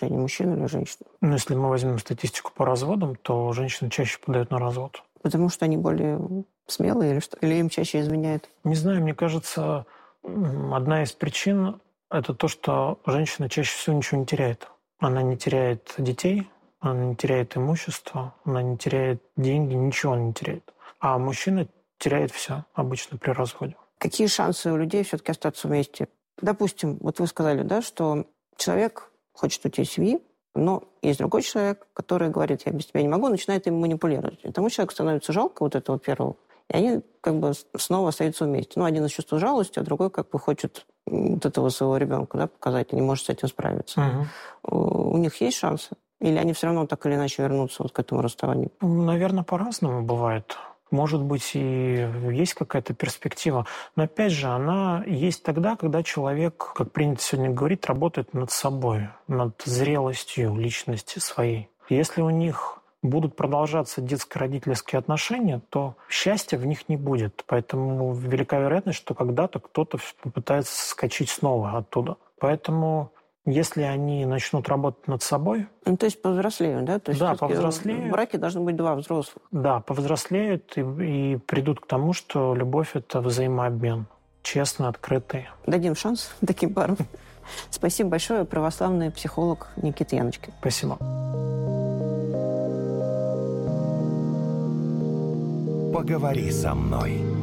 отношения, мужчина или женщина? Ну, если мы возьмем статистику по разводам, то женщины чаще подают на развод. Потому что они более смелые или что? Или им чаще изменяют? Не знаю, мне кажется, одна из причин – это то, что женщина чаще всего ничего не теряет. Она не теряет детей, она не теряет имущество, она не теряет деньги, ничего она не теряет. А мужчина теряет все обычно при разводе. Какие шансы у людей все-таки остаться вместе? Допустим, вот вы сказали, да, что человек хочет уйти из семьи, но есть другой человек, который говорит, я без тебя не могу, начинает им манипулировать. И тому человеку становится жалко вот этого первого, и они как бы снова остаются вместе. Ну, один из чувства жалости, а другой как бы хочет вот этого своего ребенка, да, показать, и не может с этим справиться. У них есть шансы? Или они все равно так или иначе вернутся вот к этому расставанию? Наверное, по-разному бывает. Может быть, и есть какая-то перспектива. Но, опять же, она есть тогда, когда человек, как принято сегодня говорить, работает над собой, над зрелостью личности своей. Если у них будут продолжаться детско-родительские отношения, то счастья в них не будет. Поэтому велика вероятность, что когда-то кто-то попытается соскочить снова оттуда. Поэтому если они начнут работать над собой... Ну, то есть повзрослеют, да? То есть да, повзрослеют. В браке должны быть два взрослых. Да, повзрослеют и придут к тому, что любовь – это взаимообмен. Честный, открытый. Дадим шанс таким парам. Спасибо большое, православный психолог Никита Яночкин. Спасибо. Поговори со мной.